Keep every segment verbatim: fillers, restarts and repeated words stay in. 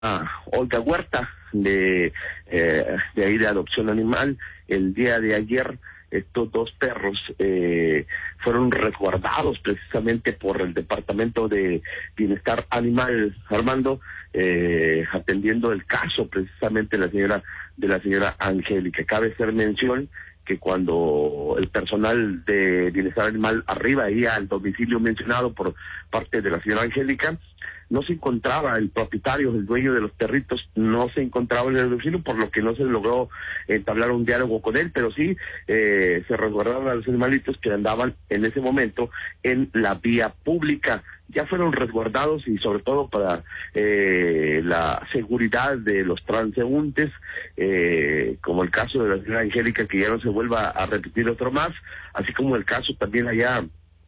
Olga Huerta, de, eh, de ahí de adopción animal. El día de ayer estos dos perros eh, fueron resguardados precisamente por el Departamento de Bienestar Animal, Armando, eh, atendiendo el caso precisamente de la señora de la señora Angélica. Cabe hacer mención que cuando el personal de Bienestar Animal arriba ahí al domicilio mencionado por parte de la señora Angélica, no se encontraba el propietario, el dueño de los perritos, no se encontraba en el domicilio, por lo que no se logró entablar un diálogo con él, pero sí eh, se resguardaron a los animalitos que andaban en ese momento en la vía pública. Ya fueron resguardados y sobre todo para eh, la seguridad de los transeúntes, eh, como el caso de la señora Angélica, que ya no se vuelva a repetir otro más, así como el caso también allá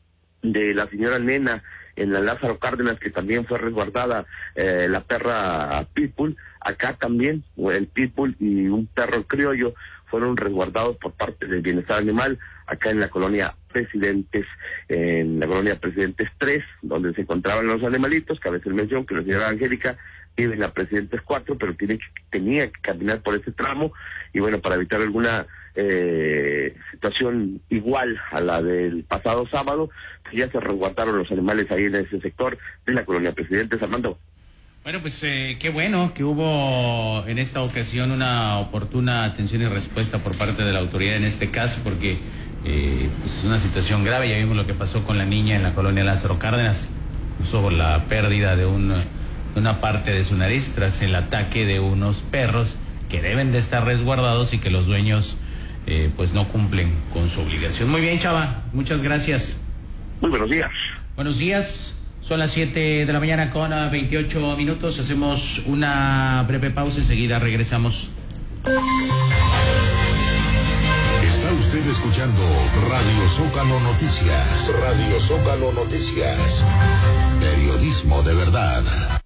de la señora Nena en la Lázaro Cárdenas, que también fue resguardada eh, la perra Pitbull. Acá también el Pitbull y un perro criollo fueron resguardados por parte del Bienestar Animal, acá en la colonia Presidentes, en la colonia Presidentes tres, donde se encontraban los animalitos. Cabe hacer mención que la señora Angélica vive en la Presidentes cuatro, pero tiene que, tenía que caminar por ese tramo, y bueno, para evitar alguna eh, situación igual a la del pasado sábado, pues ya se resguardaron los animales ahí en ese sector de la colonia Presidentes, Armando. Bueno, pues eh, qué bueno que hubo en esta ocasión una oportuna atención y respuesta por parte de la autoridad en este caso, porque eh, pues es una situación grave. Ya vimos lo que pasó con la niña en la colonia Lázaro Cárdenas, incluso la pérdida de, un, de una parte de su nariz tras el ataque de unos perros que deben de estar resguardados y que los dueños eh, pues no cumplen con su obligación. Muy bien, Chava, muchas gracias. Muy buenos días. Buenos días. Son las siete de la mañana con veintiocho minutos. Hacemos una breve pausa, enseguida regresamos. Está usted escuchando Radio Zócalo Noticias. Radio Zócalo Noticias. Periodismo de verdad.